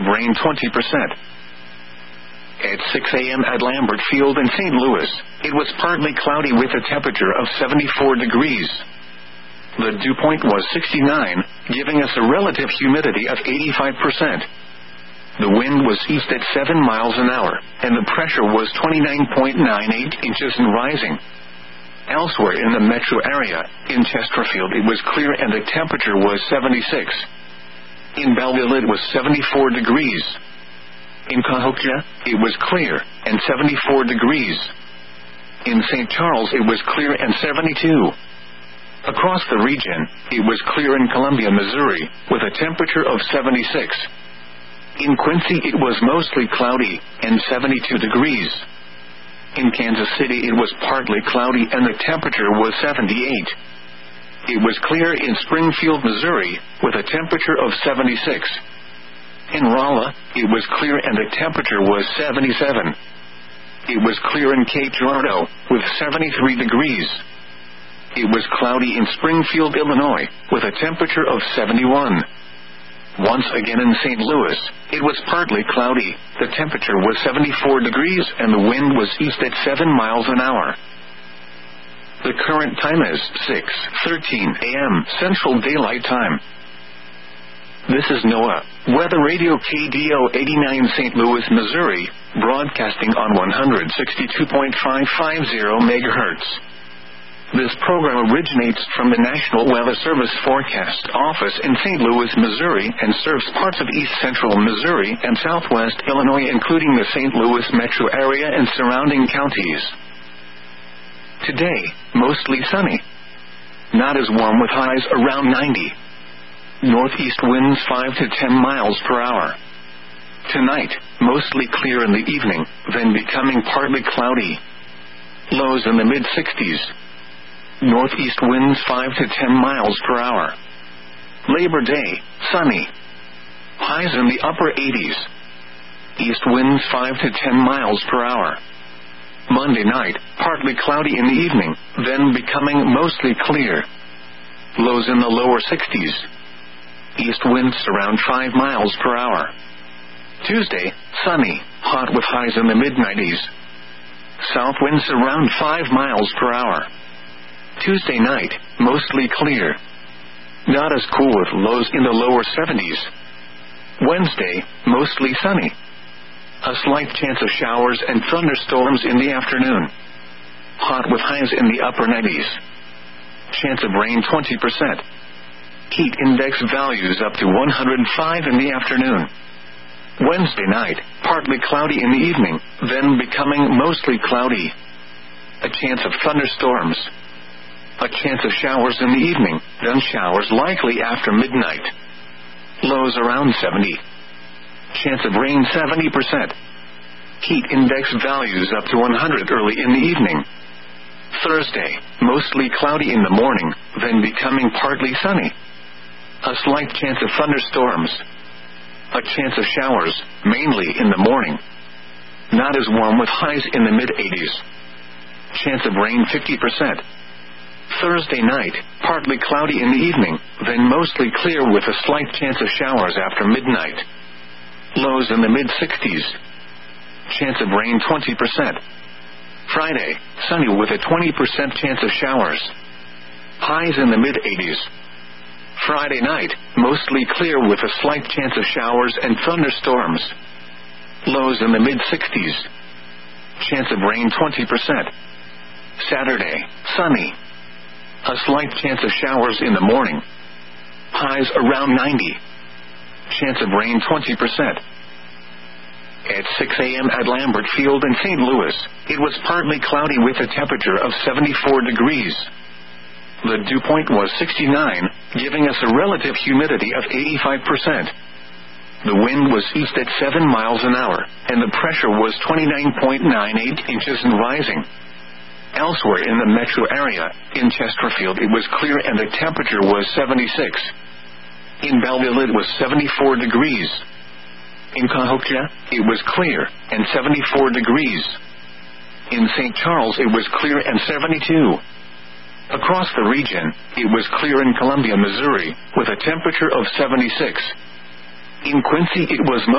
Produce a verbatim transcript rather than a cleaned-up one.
rain twenty percent. At six a.m. at Lambert Field in Saint Louis, it was partly cloudy with a temperature of seventy-four degrees. The dew point was sixty-nine, giving us a relative humidity of eighty-five percent. The wind was east at seven miles an hour, and the pressure was twenty-nine point nine eight inches and rising. Elsewhere in the metro area, in Chesterfield it was clear and the temperature was seventy-six. In Belleville it was seventy-four degrees. In Cahokia, it was clear, and seventy-four degrees. In Saint Charles it was clear and seventy-two. Across the region, it was clear in Columbia, Missouri, with a temperature of seventy-six. In Quincy it was mostly cloudy, and seventy-two degrees. In Kansas City it was partly cloudy and the temperature was seventy-eight. It was clear in Springfield, Missouri, with a temperature of seventy-six. In Rolla, it was clear and the temperature was seventy-seven. It was clear in Cape Girardeau, with seventy-three degrees. It was cloudy in Springfield, Illinois, with a temperature of seventy-one. Once again in Saint Louis, it was partly cloudy, the temperature was seventy-four degrees and the wind was east at seven miles an hour. The current time is six thirteen a.m. Central Daylight Time. This is NOAA, Weather Radio K D O eighty-nine Saint Louis, Missouri, broadcasting on one sixty-two point five five zero megahertz. This program originates from the National Weather Service Forecast Office in Saint Louis, Missouri, and serves parts of east central Missouri and southwest Illinois, including the Saint Louis metro area and surrounding counties. Today, mostly sunny. Not as warm with highs around ninety. Northeast winds five to ten miles per hour. Tonight, mostly clear in the evening, then becoming partly cloudy. Lows in the mid-sixties. Northeast winds five to ten miles per hour. Labor Day, sunny. Highs in the upper eighties. East winds five to ten miles per hour. Monday night, partly cloudy in the evening, then becoming mostly clear. Lows in the lower sixties. East winds around five miles per hour. Tuesday, sunny, hot with highs in the mid-nineties. South winds around five miles per hour. Tuesday night, mostly clear. Not as cool with lows in the lower seventies. Wednesday, mostly sunny. A slight chance of showers and thunderstorms in the afternoon. Hot with highs in the upper nineties. Chance of rain twenty percent. Heat index values up to one hundred five in the afternoon. Wednesday night, partly cloudy in the evening, then becoming mostly cloudy. A chance of thunderstorms. A chance of showers in the evening, then showers likely after midnight. Lows around seventy. Chance of rain seventy percent. Heat index values up to one hundred early in the evening. Thursday, mostly cloudy in the morning, then becoming partly sunny. A slight chance of thunderstorms. A chance of showers, mainly in the morning. Not as warm with highs in the mid-eighties. Chance of rain fifty percent. Thursday night, partly cloudy in the evening, then mostly clear with a slight chance of showers after midnight. Lows in the mid-sixties. Chance of rain twenty percent. Friday, sunny with a twenty percent chance of showers. Highs in the mid-eighties. Friday night, mostly clear with a slight chance of showers and thunderstorms. Lows in the mid-sixties. Chance of rain twenty percent. Saturday, sunny. A slight chance of showers in the morning. Highs around ninety. Chance of rain twenty percent. At six a.m. at Lambert Field in Saint Louis, it was partly cloudy with a temperature of seventy-four degrees. The dew point was sixty-nine, giving us a relative humidity of eighty-five percent. The wind was east at seven miles an hour, and the pressure was twenty-nine point nine eight inches and rising. Elsewhere in the metro area, in Chesterfield it was clear and the temperature was seventy-six. In Belleville it was seventy-four degrees. In Cahokia, it was clear, and seventy-four degrees. In Saint Charles it was clear and seventy-two. Across the region, it was clear in Columbia, Missouri, with a temperature of seventy-six. In Quincy it was